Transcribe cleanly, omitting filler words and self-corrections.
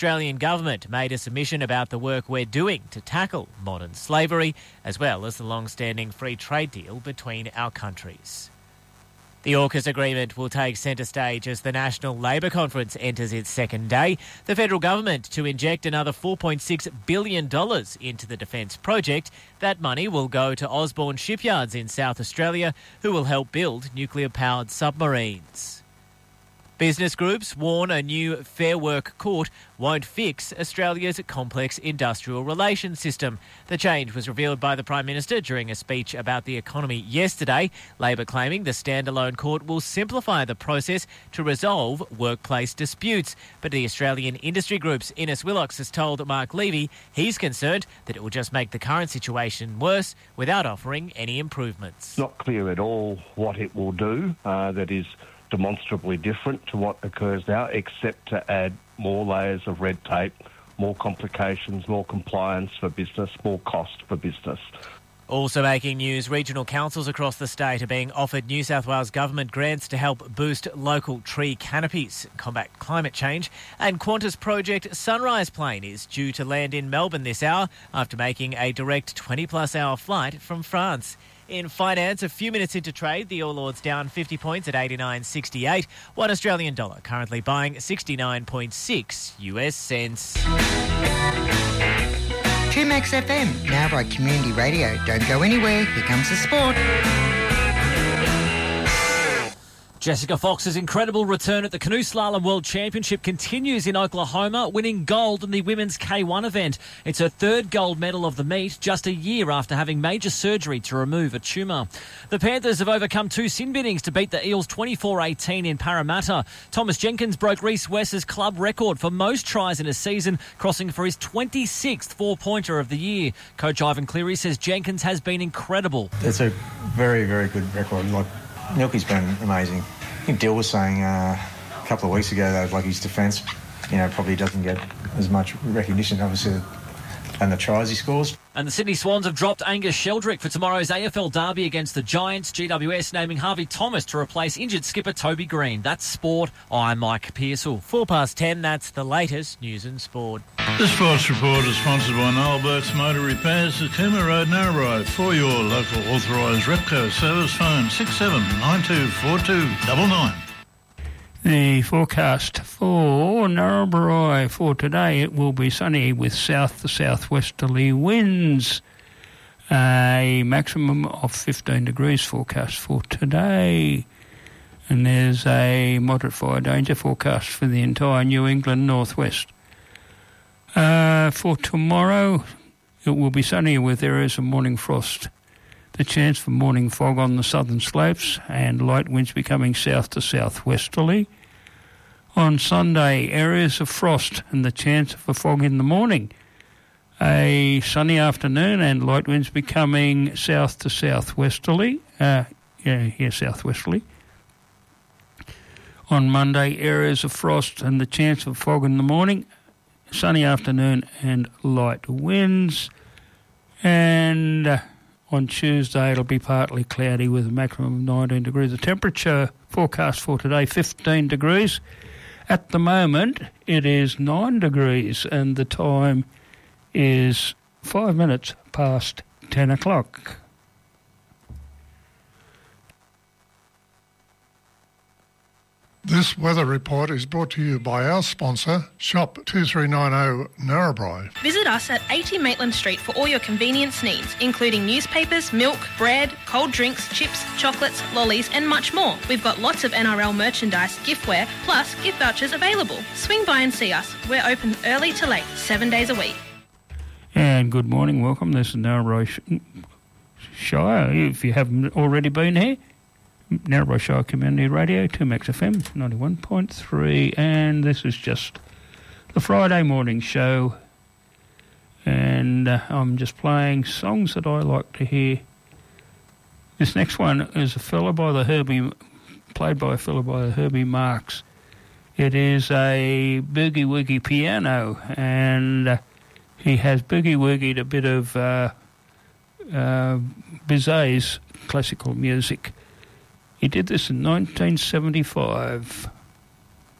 Australian government made a submission about the work we're doing to tackle modern slavery, as well as the long-standing free trade deal between our countries. The AUKUS agreement will take centre stage as the National Labour Conference enters its second day. The federal government to inject another $4.6 billion into the defence project. That money will go to Osborne Shipyards in South Australia, who will help build nuclear-powered submarines. Business groups warn a new Fair Work court won't fix Australia's complex industrial relations system. The change was revealed by the Prime Minister during a speech about the economy yesterday. Labor claiming the standalone court will simplify the process to resolve workplace disputes. But the Australian industry group's Innes Willox has told Mark Levy he's concerned that it will just make the current situation worse without offering any improvements. Not clear at all what it will do that is demonstrably different to what occurs now, except to add more layers of red tape, more complications, more compliance for business, more cost for business. Also making news, regional councils across the state are being offered New South Wales government grants to help boost local tree canopies, combat climate change, and Qantas project Sunrise plane is due to land in Melbourne this hour after making a direct 20-plus hour flight from France. In finance, a few minutes into trade, the All Ords down 50 points at 89.68. $1 Australian dollar currently buying 69.6 US cents. 2Max FM, now by Community Radio. Don't go anywhere, here comes the sport. Jessica Fox's incredible return at the Canoe Slalom World Championship continues in Oklahoma, winning gold in the women's K1 event. It's her third gold medal of the meet, just a year after having major surgery to remove a tumour. The Panthers have overcome two sin biddings to beat the Eels 24-18 in Parramatta. Thomas Jenkins broke Reece West's club record for most tries in a season, crossing for his 26th four-pointer of the year. Coach Ivan Cleary says Jenkins has been incredible. It's a very, very good record. Milky's been amazing. I think Dill was saying a couple of weeks ago that his defence, probably doesn't get as much recognition, obviously, than the tries he scores. And the Sydney Swans have dropped Angus Sheldrick for tomorrow's AFL derby against the Giants. GWS naming Harvey Thomas to replace injured skipper Toby Green. That's sport. I'm Mike Pearsall. 10:04, that's the latest news and sport. The Sports Report is sponsored by Noel Burke's Motor Repairs at Cooma Road, Narrabri. For your local authorised Repco service, phone 67924299. The forecast for Narrabri for today, it will be sunny with south to southwesterly winds. A maximum of 15 degrees forecast for today. And there's a moderate fire danger forecast for the entire New England northwest. For tomorrow, it will be sunny with areas of morning frost. The chance for morning fog on the southern slopes and light winds becoming south to southwesterly. On Sunday, areas of frost and the chance of a fog in the morning. A sunny afternoon and light winds becoming south to southwesterly. Southwesterly. On Monday, areas of frost and the chance of fog in the morning. Sunny afternoon and light winds. And on Tuesday, it'll be partly cloudy with a maximum of 19 degrees. The temperature forecast for today, 15 degrees. At the moment, it is 9 degrees and the time is 5 minutes past 10 o'clock. This weather report is brought to you by our sponsor, Shop 2390 Narrabri. Visit us at 80 Maitland Street for all your convenience needs, including newspapers, milk, bread, cold drinks, chips, chocolates, lollies and much more. We've got lots of NRL merchandise, giftware, plus gift vouchers available. Swing by and see us. We're open early to late, 7 days a week. And good morning, welcome. This is Narrabri Shire, if you haven't already been here. Narrabri Shire Community Radio, 2Max FM 91.3, and this is just the Friday morning show, and I'm just playing songs that I like to hear. This next one is played by a fellow by Herbie Marks. It is a boogie-woogie piano, and he has boogie-woogied a bit of Bizet's classical music. He did this in 1975.